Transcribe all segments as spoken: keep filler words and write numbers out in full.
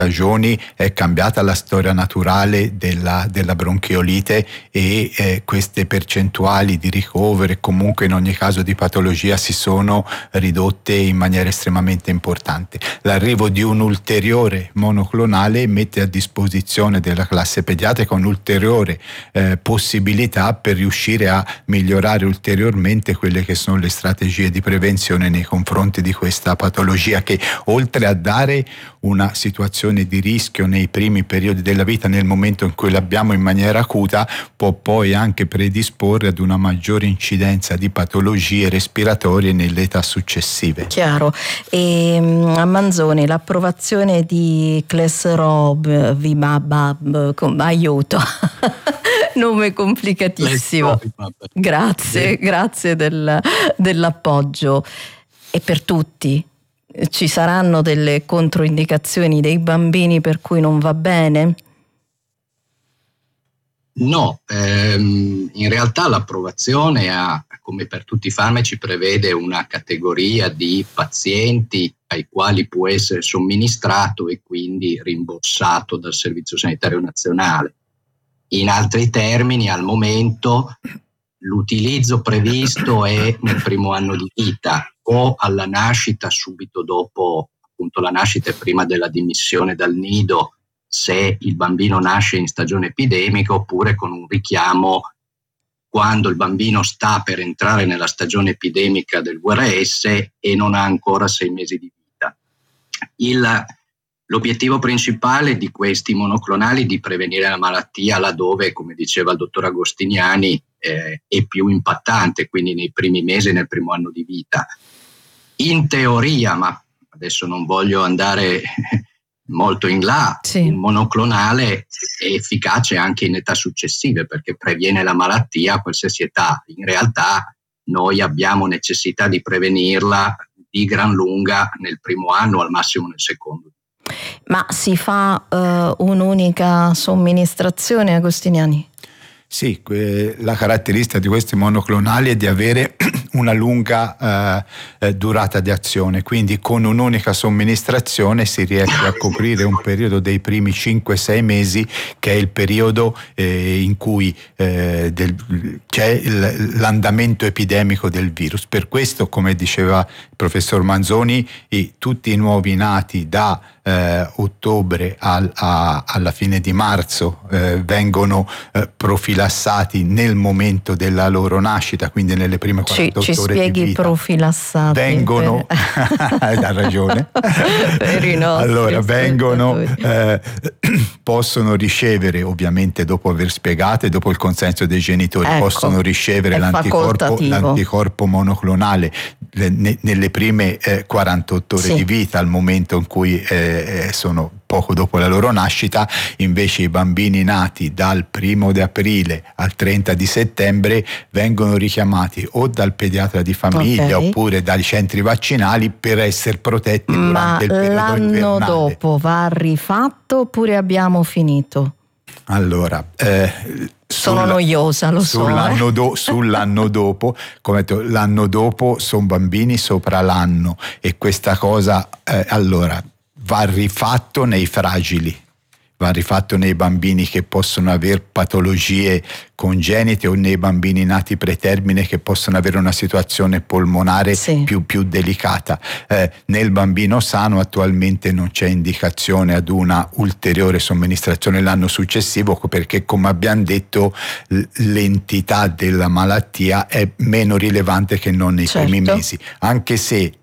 stagioni è cambiata la storia naturale della, della bronchiolite e eh, queste percentuali di ricovero e comunque in ogni caso di patologia si sono ridotte in maniera estremamente importante. L'arrivo di un ulteriore monoclonale mette a disposizione della classe pediatrica un'ulteriore eh, possibilità per riuscire a migliorare ulteriormente quelle che sono le strategie di prevenzione nei confronti di questa patologia, che oltre a dare una situazione di rischio nei primi periodi della vita, nel momento in cui l'abbiamo in maniera acuta, può poi anche predisporre ad una maggiore incidenza di patologie respiratorie nelle età successive. Chiaro. E a Manzoni l'approvazione di Clesrovimab, aiuto, nome complicatissimo. Grazie, grazie del, dell'appoggio. E per tutti? Ci saranno delle controindicazioni dei bambini per cui non va bene? No, ehm, in realtà l'approvazione ha, come per tutti i farmaci, prevede una categoria di pazienti ai quali può essere somministrato e quindi rimborsato dal Servizio Sanitario Nazionale. In altri termini, al momento l'utilizzo previsto è nel primo anno di vita o alla nascita, subito dopo appunto la nascita e prima della dimissione dal nido, se il bambino nasce in stagione epidemica, oppure con un richiamo quando il bambino sta per entrare nella stagione epidemica del V R S e non ha ancora sei mesi di vita. Il, l'obiettivo principale di questi monoclonali è di prevenire la malattia laddove, come diceva il dottor Agostiniani, eh, è più impattante, quindi nei primi mesi, nel primo anno di vita. In teoria, ma adesso non voglio andare molto in là, sì. Un monoclonale è efficace anche in età successive perché previene la malattia a qualsiasi età. In realtà noi abbiamo necessità di prevenirla di gran lunga nel primo anno, al massimo nel secondo. Ma si fa uh, un'unica somministrazione, Agostiniani? Sì, que- la caratteristica di questi monoclonali è di avere una lunga eh, durata di azione, quindi con un'unica somministrazione si riesce a coprire un periodo dei primi cinque sei mesi, che è il periodo eh, in cui eh, del, c'è il, l'andamento epidemico del virus. Per questo, come diceva il professor Manzoni, i, tutti i nuovi nati da eh, ottobre al, a, alla fine di marzo eh, vengono eh, profilassati nel momento della loro nascita, quindi nelle prime quarantotto ci, ci ore spieghi di vita. Profilassati. Vengono, hai ragione. Per i nostri allora vengono, eh, possono ricevere, ovviamente dopo aver spiegato e dopo il consenso dei genitori, ecco, possono ricevere l'anticorpo, l'anticorpo monoclonale le, nelle prime eh, quarantotto ore sì. di vita, al momento in cui eh, sono poco dopo la loro nascita. Invece i bambini nati dal primo di aprile al trenta di settembre vengono richiamati o dal pediatra di famiglia, okay, oppure dai centri vaccinali per essere protetti Ma durante il periodo l'anno invernale. Dopo va rifatto oppure abbiamo finito? Allora, eh, sono sul, noiosa, lo sull'anno so. Do, sull'anno dopo, come detto, l'anno dopo sono bambini sopra l'anno e questa cosa, eh, allora, va rifatto nei fragili, va rifatto nei bambini che possono aver patologie congenite o nei bambini nati pretermine che possono avere una situazione polmonare sì. più, più delicata. Eh, nel bambino sano attualmente non c'è indicazione ad una ulteriore somministrazione l'anno successivo, perché, come abbiamo detto, l'entità della malattia è meno rilevante che non nei certo. primi mesi, anche se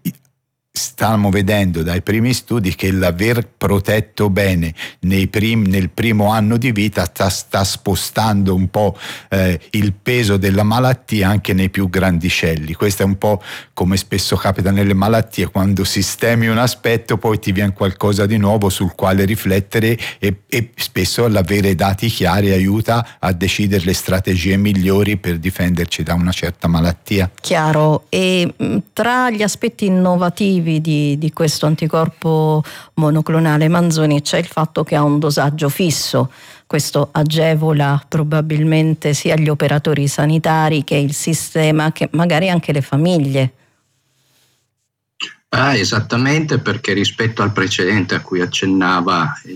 stiamo vedendo dai primi studi che l'aver protetto bene nei prim, nel primo anno di vita sta, sta spostando un po' eh, il peso della malattia anche nei più grandicelli. Questo è un po' come spesso capita nelle malattie: quando sistemi un aspetto poi ti viene qualcosa di nuovo sul quale riflettere e, e spesso l'avere dati chiari aiuta a decidere le strategie migliori per difenderci da una certa malattia. Chiaro. E tra gli aspetti innovativi Di, di questo anticorpo monoclonale, Manzoni, c'è il fatto che ha un dosaggio fisso. Questo agevola probabilmente sia gli operatori sanitari che il sistema, che magari anche le famiglie. Ah, esattamente, perché rispetto al precedente a cui accennava il